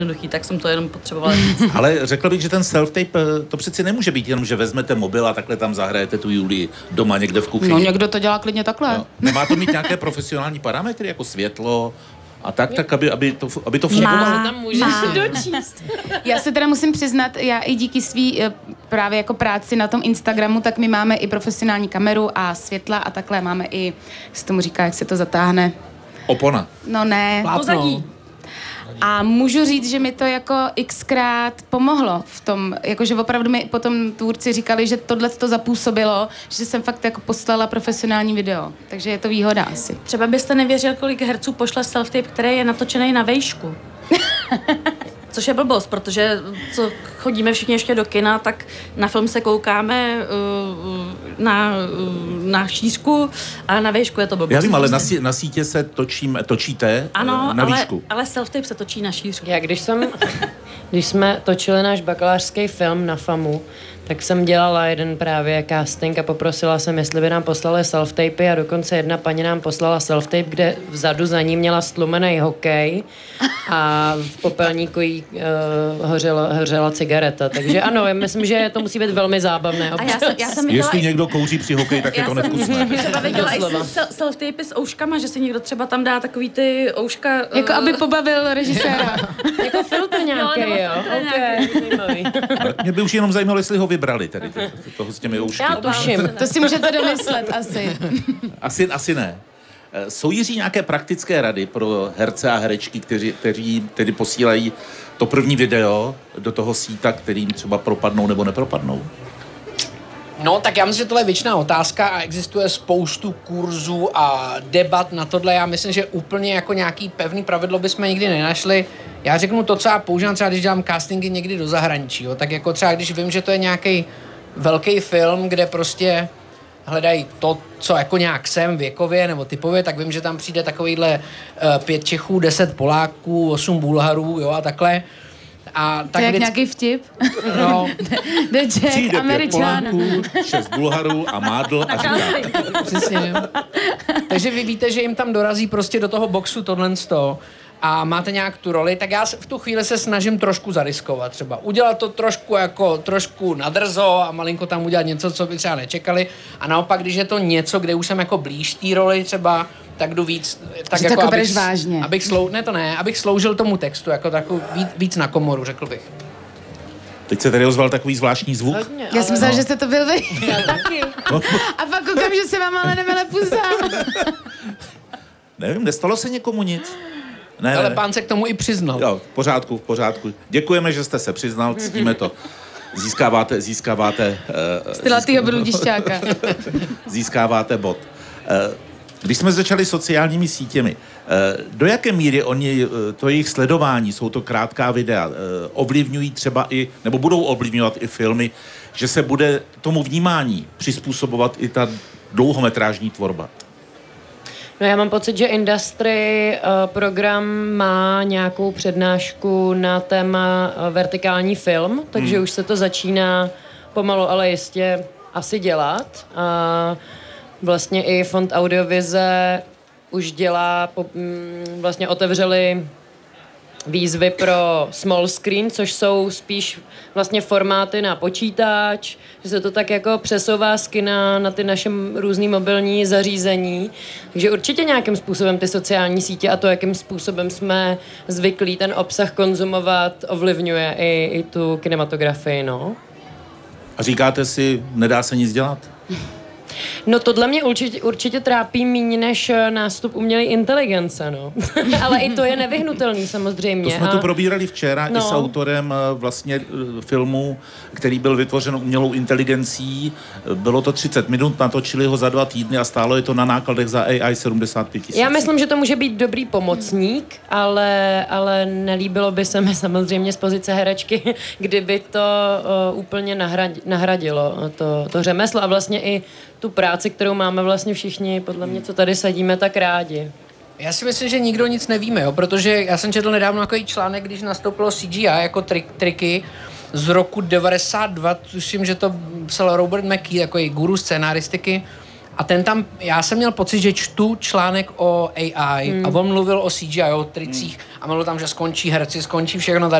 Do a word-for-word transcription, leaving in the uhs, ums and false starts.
jednoduchý, tak jsem to jenom potřebovala říct. Ale řekl bych, že ten self-tape, to přeci nemůže být jenom, že vezmete mobil a takhle tam zahrajete tu Julii doma někde v kuchyni. No někdo to dělá klidně takhle. No. Nemá to mít nějaké profesionální parametry, jako světlo a tak, tak aby, aby, to, aby to fungovalo? Tam můžeš si dočíst. Já se teda musím přiznat, já i díky svý právě jako práci na tom Instagramu, tak my máme i profesionální kameru a světla a takhle máme i, jak se tomu říká, jak se to zatáhne. Opona. No ne. Pozadí. A můžu říct, že mi to jako xkrát pomohlo v tom, jakože opravdu mi potom tvůrci říkali, že tohle to zapůsobilo, že jsem fakt jako poslala profesionální video. Takže je to výhoda asi. Třeba byste nevěřil, kolik herců pošle self-tape, který je natočený na vejšku. Což je blbost, protože co chodíme všichni ještě do kina, tak na film se koukáme uh, na, uh, na šířku a na výšku je to blbost. Já vím, ale na, sí, na sítě se točím, točíte ano, na ale, výšku. ale self-tape se točí na šířku. Já když jsem, když jsme točili náš bakalářský film na FAMu, tak jsem dělala jeden právě casting a poprosila jsem, jestli by nám poslali self-tapy a dokonce jedna paní nám poslala self-tape, kde vzadu za ní měla stlumený hokej a v popelníku jí uh, hořela, hořela cigareta. Takže ano, já myslím, že to musí být velmi zábavné. A já jsem, já jsem Jestli viděla, někdo kouří při hokeji, tak je to nevkusné. třeba viděla i self-tapy s ouškama, že si někdo třeba tam dá takový ty ouška... Uh... Jako aby pobavil režiséra. Jako filtr nějaký, jo? jo? Okay. Mě by už jenom zajímalo, jestli ho vybrali tady, toho s těmi oušky. Já tuším. To si můžete domyslet asi. Asi, asi ne. Jsou, Jiří, nějaké praktické rady pro herce a herečky, kteří, kteří tedy posílají to první video do toho síta, kterým třeba propadnou nebo nepropadnou? No, tak já myslím, že tohle je věčná otázka a existuje spoustu kurzů a debat na tohle. Já myslím, že úplně jako nějaký pevný pravidlo bychom nikdy nenašli. Já řeknu to, co já používám třeba, když dělám castingy někdy do zahraničí. Jo. Tak jako třeba, když vím, že to je nějaký velký film, kde prostě hledají to, co jako nějak jsem věkově nebo typově, tak vím, že tam přijde takovýhle uh, pět Čechů, deset Poláků, osm Bulharů, jo, a takhle. A tak to je jak vždycky... nějaký vtip? No. The Jack, Američan. Poláků, šest Bulharů a mádl a říká. Přesně. Takže vy víte, že jim tam dorazí prostě do toho boxu tohle sto a máte nějak tu roli, tak já v tu chvíli se snažím trošku zariskovat třeba. Udělat to trošku jako trošku nadrzo a malinko tam udělat něco, co by třeba nečekali. A naopak, když je to něco, kde už jsem jako blíž té roli třeba, tak jdu víc, tak že jako to abych, vážně. abych slou, ne to ne, abych sloužil tomu textu, jako takový víc, víc na komoru, řekl bych. Teď se tady ozval takový zvláštní zvuk. Hodně, Já jsem myslela, no. že jste to byl vy. Já taky. A pak koukám, že se vám ale nevele pusa. Nevím, nestalo se někomu nic? Ne, Ale ne. pán se k tomu i přiznal. Jo, v pořádku, v pořádku. Děkujeme, že jste se přiznal, ctíme to. Získáváte, získáváte... Uh, Stylatýho bludišťáka. Získáváte bod. Uh, když jsme začali sociálními sítěmi, uh, do jaké míry oni, uh, to jejich sledování, jsou to krátká videa, uh, ovlivňují třeba i, nebo budou ovlivňovat i filmy, že se bude tomu vnímání přizpůsobovat i ta dlouhometrážní tvorba? No já mám pocit, že Industry uh, program má nějakou přednášku na téma uh, vertikální film, takže hmm. už se to začíná pomalu, ale jistě asi dělat. A vlastně i Fond Audiovize už dělá, po, mm, vlastně otevřeli výzvy pro small screen, což jsou spíš vlastně formáty na počítač, že se to tak jako přesouvá z kina na ty naše různý mobilní zařízení. Takže určitě nějakým způsobem ty sociální sítě a to, jakým způsobem jsme zvyklí ten obsah konzumovat, ovlivňuje i, i tu kinematografii, no. A říkáte si, nedá se nic dělat? No tohle mě určitě, určitě trápí méně než nástup umělé inteligence, no. Ale i to je nevyhnutelný samozřejmě. To jsme a... tu probírali včera no. i s autorem vlastně filmu, který byl vytvořen umělou inteligencí. Bylo to třicet minut, natočili ho za dva týdny a stálo je to na nákladech za A I sedmdesát pět tisíc. Já myslím, že to může být dobrý pomocník, ale, ale nelíbilo by se mi samozřejmě z pozice herečky, kdyby to uh, úplně nahradi, nahradilo to, to řemeslo a vlastně i tu práci, kterou máme vlastně všichni, podle mě, co tady sedíme, tak rádi. Já si myslím, že nikdo nic nevíme, jo, protože já jsem četl nedávno takový článek, když nastoupilo C G I jako trik, triky z roku devadesát dva, tuším, že to psal Robert McKee, takový guru scénaristiky, A ten tam, já jsem měl pocit, že čtu článek o A I hmm. a on mluvil o C G I, o tricích hmm. a mluvil tam, že skončí herci, skončí všechno tady.